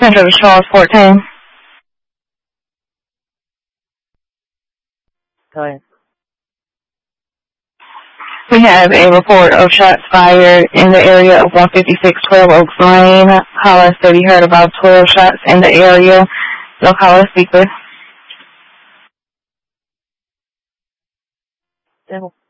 Central to Charles 14. Go ahead. We have a report of shots fired in the area of 156 12 Oaks Lane. Caller said he heard about 12 shots in the area. No caller speaker. Devil.